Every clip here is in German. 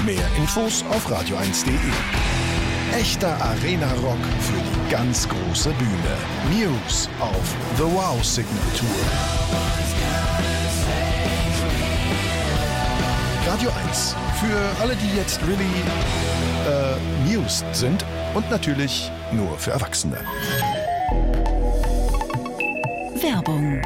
Mehr Infos auf radio1.de. Echter Arena-Rock für die ganz große Bühne. Muse auf The Wow Signature. Radio 1. Für alle, die jetzt Muse sind und natürlich nur für Erwachsene. Werbung.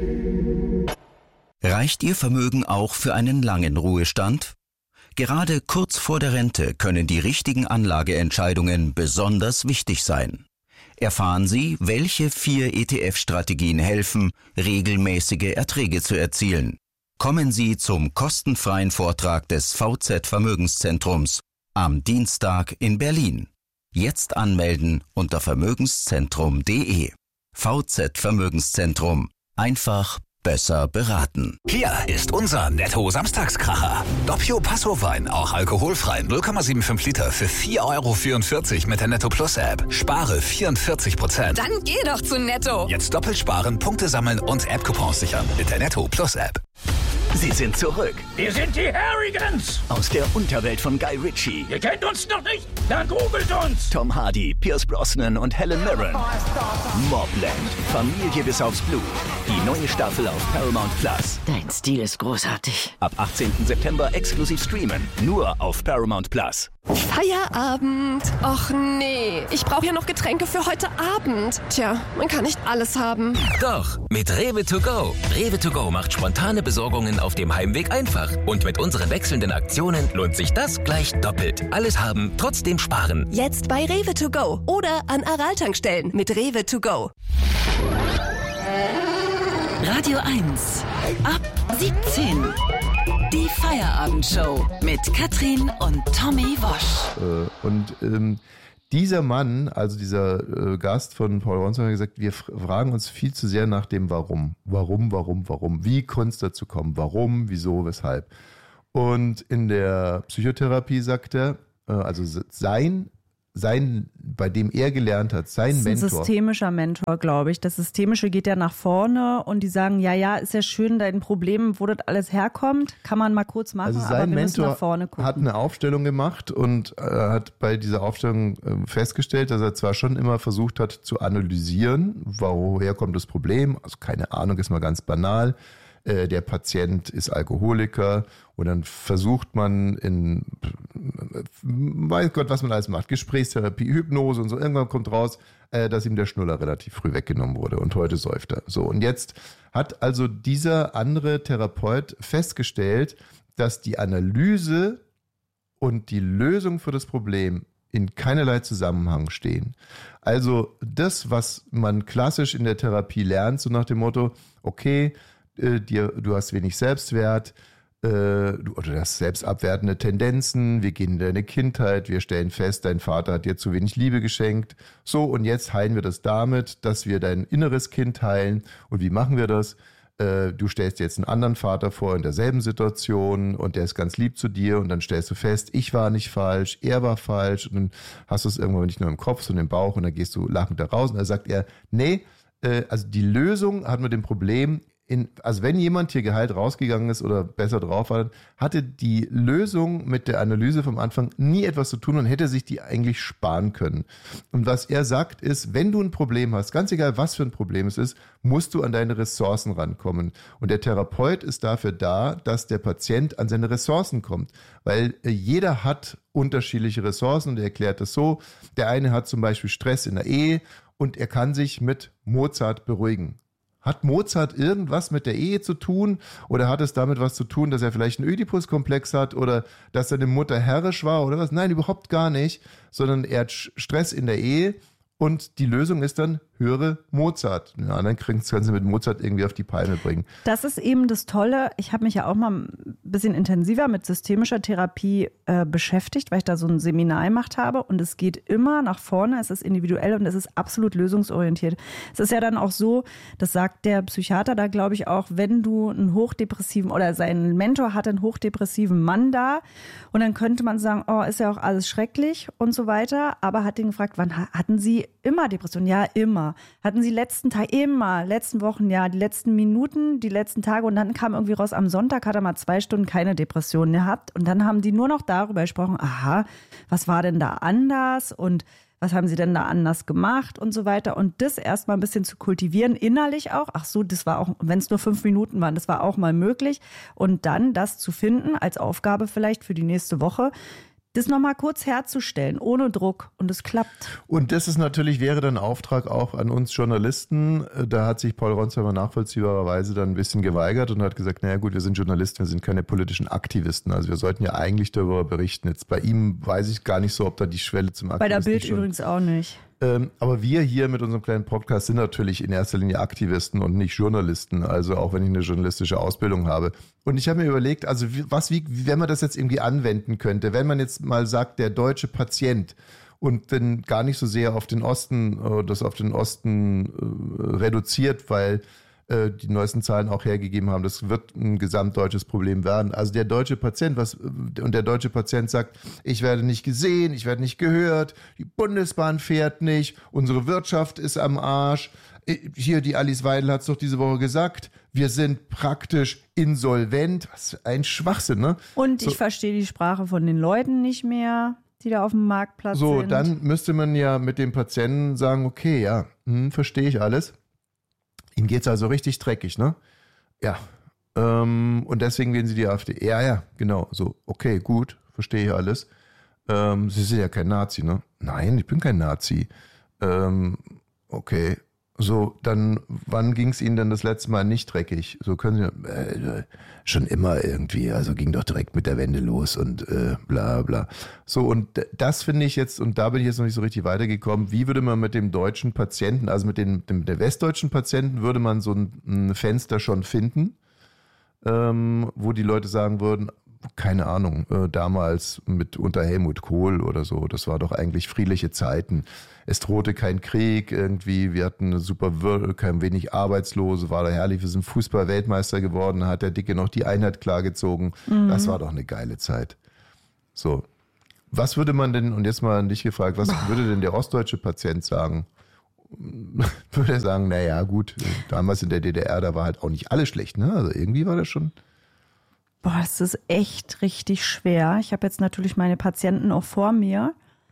Reicht Ihr Vermögen auch für einen langen Ruhestand? Gerade kurz vor der Rente können die richtigen Anlageentscheidungen besonders wichtig sein. Erfahren Sie, welche 4 ETF-Strategien helfen, regelmäßige Erträge zu erzielen. Kommen Sie zum kostenfreien Vortrag des VZ Vermögenszentrums am Dienstag in Berlin. Jetzt anmelden unter vermögenszentrum.de. VZ Vermögenszentrum. Einfach besser beraten. Hier ist unser Netto-Samstagskracher. Doppio Passo-Wein, auch alkoholfrei, 0,75 Liter für 4,44 € mit der Netto Plus App. Spare 44%. Dann geh doch zu Netto. Jetzt doppelt sparen, Punkte sammeln und App-Coupons sichern mit der Netto Plus App. Sie sind zurück. Wir sind die Harrigans. Aus der Unterwelt von Guy Ritchie. Ihr kennt uns noch nicht? Dann googelt uns. Tom Hardy, Pierce Brosnan und Helen Mirren. Mobland. Familie bis aufs Blut. Die neue Staffel auf Paramount Plus. Dein Stil ist großartig. Ab 18. September exklusiv streamen. Nur auf Paramount Plus. Feierabend. Och nee, ich brauche ja noch Getränke für heute Abend. Tja, man kann nicht alles haben. Doch, mit Rewe to go. Rewe to go macht spontane Besorgungen auf dem Heimweg einfach. Und mit unseren wechselnden Aktionen lohnt sich das gleich doppelt. Alles haben, trotzdem sparen. Jetzt bei Rewe to go oder an Aral-Tankstellen mit Rewe to go. Radio 1. Ab 17. Die Feierabendshow mit Katrin und Tommy Wosch. Dieser Mann, also dieser Gast von Paul Ronsheimer, hat gesagt, wir fragen uns viel zu sehr nach dem Warum. Warum? Wie konnte es dazu kommen? Warum, wieso, weshalb? Und in der Psychotherapie sagt er, also sein, bei dem er gelernt hat, sein Mentor. Das ist ein systemischer Mentor, glaube ich. Das Systemische geht ja nach vorne und die sagen, ja, ist ja schön, dein Problem, wo das alles herkommt, kann man mal kurz machen, also aber wir müssen Mentor nach vorne gucken. Hat eine Aufstellung gemacht und hat bei dieser Aufstellung festgestellt, dass er zwar schon immer versucht hat zu analysieren, woher kommt das Problem, also keine Ahnung, ist mal ganz banal. Der Patient ist Alkoholiker und dann versucht man weiß Gott, was man alles macht, Gesprächstherapie, Hypnose und so, irgendwann kommt raus, dass ihm der Schnuller relativ früh weggenommen wurde und heute säuft er. So, und jetzt hat also dieser andere Therapeut festgestellt, dass die Analyse und die Lösung für das Problem in keinerlei Zusammenhang stehen. Also das, was man klassisch in der Therapie lernt, so nach dem Motto, okay, du hast wenig Selbstwert, oder du hast selbstabwertende Tendenzen, wir gehen in deine Kindheit, wir stellen fest, dein Vater hat dir zu wenig Liebe geschenkt. So, und jetzt heilen wir das damit, dass wir dein inneres Kind heilen. Und wie machen wir das? Du stellst dir jetzt einen anderen Vater vor in derselben Situation und der ist ganz lieb zu dir und dann stellst du fest, ich war nicht falsch, er war falsch und dann hast du es irgendwann nicht nur im Kopf, sondern im Bauch und dann gehst du lachend da raus und dann sagt er, nee, also die Lösung hat mit dem Problem, also wenn jemand hier geheilt rausgegangen ist oder besser drauf war, hatte die Lösung mit der Analyse vom Anfang nie etwas zu tun und hätte sich die eigentlich sparen können. Und was er sagt ist, wenn du ein Problem hast, ganz egal was für ein Problem es ist, musst du an deine Ressourcen rankommen. Und der Therapeut ist dafür da, dass der Patient an seine Ressourcen kommt. Weil jeder hat unterschiedliche Ressourcen und er erklärt das so. Der eine hat zum Beispiel Stress in der Ehe und er kann sich mit Mozart beruhigen. Hat Mozart irgendwas mit der Ehe zu tun oder hat es damit was zu tun, dass er vielleicht einen Ödipus-Komplex hat oder dass seine Mutter herrisch war oder was? Nein, überhaupt gar nicht, sondern er hat Stress in der Ehe und die Lösung ist dann, höre Mozart. Den anderen kannst du mit Mozart irgendwie auf die Palme bringen. Das ist eben das Tolle. Ich habe mich ja auch mal ein bisschen intensiver mit systemischer Therapie beschäftigt, weil ich da so ein Seminar gemacht habe. Und es geht immer nach vorne, es ist individuell und es ist absolut lösungsorientiert. Es ist ja dann auch so, das sagt der Psychiater da, glaube ich, auch, wenn du einen hochdepressiven oder sein Mentor hat einen hochdepressiven Mann da und dann könnte man sagen, oh, ist ja auch alles schrecklich und so weiter. Aber hat ihn gefragt, wann hatten Sie immer Depressionen? Ja, immer. Hatten Sie letzten Wochen, ja, die letzten Minuten, die letzten Tage und dann kam irgendwie raus, am Sonntag hat er mal 2 Stunden keine Depressionen gehabt und dann haben die nur noch darüber gesprochen, aha, was war denn da anders und was haben sie denn da anders gemacht und so weiter und das erstmal ein bisschen zu kultivieren, innerlich auch, ach so, das war auch, wenn es nur 5 Minuten waren, das war auch mal möglich und dann das zu finden als Aufgabe vielleicht für die nächste Woche, das nochmal kurz herzustellen, ohne Druck und es klappt. Und das ist natürlich, wäre dann Auftrag auch an uns Journalisten. Da hat sich Paul Ronsheimer nachvollziehbarerweise dann ein bisschen geweigert und hat gesagt, naja gut, wir sind Journalisten, wir sind keine politischen Aktivisten. Also wir sollten ja eigentlich darüber berichten. Jetzt bei ihm weiß ich gar nicht so, ob da die Schwelle zum Aktivisten bei der Bild übrigens auch nicht. Aber wir hier mit unserem kleinen Podcast sind natürlich in erster Linie Aktivisten und nicht Journalisten, also auch wenn ich eine journalistische Ausbildung habe. Und ich habe mir überlegt, also wenn man das jetzt irgendwie anwenden könnte, wenn man jetzt mal sagt, der deutsche Patient und dann gar nicht so sehr auf den Osten reduziert, weil die neuesten Zahlen auch hergegeben haben, das wird ein gesamtdeutsches Problem werden. Also der deutsche Patient, der deutsche Patient sagt, ich werde nicht gesehen, ich werde nicht gehört, die Bundesbahn fährt nicht, unsere Wirtschaft ist am Arsch. Hier, die Alice Weidel hat es doch diese Woche gesagt, wir sind praktisch insolvent. Was ein Schwachsinn, ne? Und ich verstehe die Sprache von den Leuten nicht mehr, die da auf dem Marktplatz sind. So, dann müsste man ja mit dem Patienten sagen, okay, ja, verstehe ich alles. Ihm geht's also richtig dreckig, ne? Ja. Und deswegen wählen Sie die AfD. Ja, genau. So, okay, gut, verstehe ich alles. Sie sind ja kein Nazi, ne? Nein, ich bin kein Nazi. Okay. So, dann, wann ging's Ihnen denn das letzte Mal nicht dreckig? So können Sie schon immer irgendwie, also ging doch direkt mit der Wende los und bla bla. So, und das finde ich jetzt, und da bin ich jetzt noch nicht so richtig weitergekommen, wie würde man mit dem deutschen Patienten, also mit der westdeutschen Patienten, würde man so ein Fenster schon finden, wo die Leute sagen würden, keine Ahnung, damals unter Helmut Kohl oder so, das war doch eigentlich friedliche Zeiten. Es drohte kein Krieg irgendwie, wir hatten eine super kein wenig Arbeitslose, war da herrlich, wir sind Fußball-Weltmeister geworden, hat der Dicke noch die Einheit klargezogen. Das war doch eine geile Zeit. So, was würde man denn, und jetzt mal an dich gefragt, was würde denn der ostdeutsche Patient sagen? Würde er sagen, naja gut, damals in der DDR, da war halt auch nicht alles schlecht, ne? Also irgendwie war das schon... Boah, das ist echt richtig schwer. Ich habe jetzt natürlich meine Patienten auch vor mir.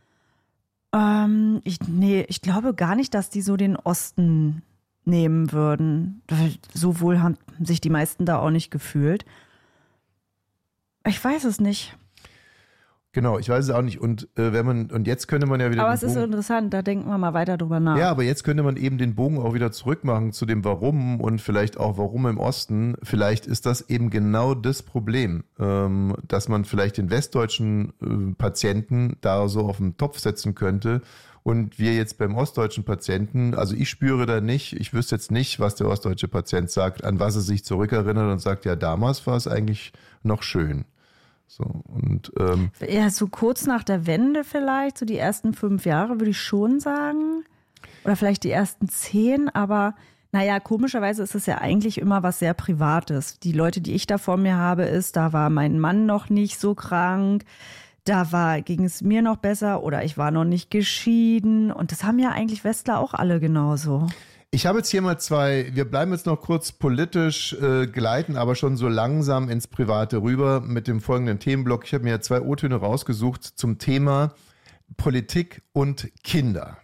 Ich glaube gar nicht, dass die so den Osten nehmen würden. So wohl haben sich die meisten da auch nicht gefühlt. Ich weiß es nicht. Genau, ich weiß es auch nicht. Und jetzt könnte man ja wieder. Aber es ist so interessant, da denken wir mal weiter drüber nach. Ja, aber jetzt könnte man eben den Bogen auch wieder zurückmachen zu dem Warum und vielleicht auch Warum im Osten. Vielleicht ist das eben genau das Problem, dass man vielleicht den westdeutschen Patienten da so auf den Topf setzen könnte. Und wir jetzt beim ostdeutschen Patienten, also ich spüre da nicht, ich wüsste jetzt nicht, was der ostdeutsche Patient sagt, an was er sich zurückerinnert und sagt, ja, damals war es eigentlich noch schön. So, und, ja, so kurz nach der Wende vielleicht, so die ersten 5 Jahre würde ich schon sagen. Oder vielleicht die ersten 10, aber naja, komischerweise ist es ja eigentlich immer was sehr Privates. Die Leute, die ich da vor mir habe, da war mein Mann noch nicht so krank, ging es mir noch besser oder ich war noch nicht geschieden. Und das haben ja eigentlich Westler auch alle genauso. Ich habe jetzt hier mal wir bleiben jetzt noch kurz politisch, gleiten aber schon so langsam ins Private rüber mit dem folgenden Themenblock. Ich habe mir 2 O-Töne rausgesucht zum Thema Politik und Kinder.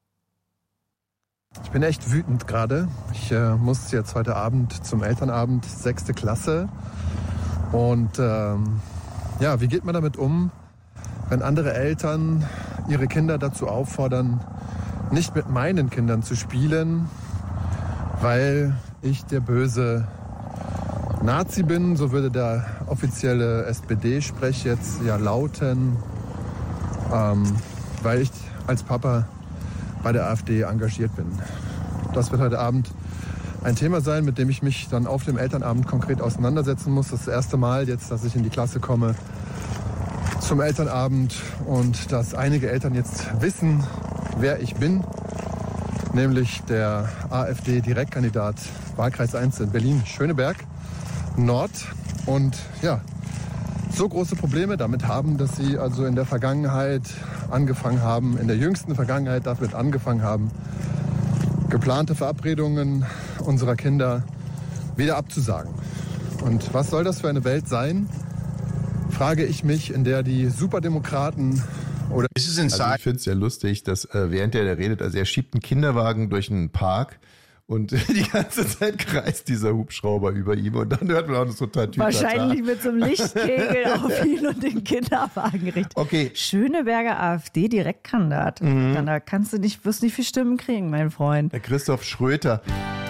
Ich bin echt wütend gerade. Ich muss jetzt heute Abend zum Elternabend 6. Klasse. Und wie geht man damit um, wenn andere Eltern ihre Kinder dazu auffordern, nicht mit meinen Kindern zu spielen, weil ich der böse Nazi bin, so würde der offizielle SPD-Sprech jetzt ja lauten, weil ich als Papa bei der AfD engagiert bin. Das wird heute Abend ein Thema sein, mit dem ich mich dann auf dem Elternabend konkret auseinandersetzen muss. Das erste Mal jetzt, dass ich in die Klasse komme zum Elternabend und dass einige Eltern jetzt wissen, wer ich bin, nämlich der AfD-Direktkandidat Wahlkreis 1 in Berlin-Schöneberg Nord. Und ja, so große Probleme damit haben, dass sie also in der jüngsten Vergangenheit damit angefangen haben, geplante Verabredungen unserer Kinder wieder abzusagen. Und was soll das für eine Welt sein, frage ich mich, in der die Superdemokraten oder... Also ich finde es ja lustig, dass während der redet, also er schiebt einen Kinderwagen durch einen Park und die ganze Zeit kreist dieser Hubschrauber über ihm und dann hört man auch so Tatütata. Wahrscheinlich mit so einem Lichtkegel auf ihn und den Kinderwagen gerichtet. Okay. Schöneberger AfD-Direktkandidat. Da wirst nicht viel Stimmen kriegen, mein Freund. Der Christoph Schröter.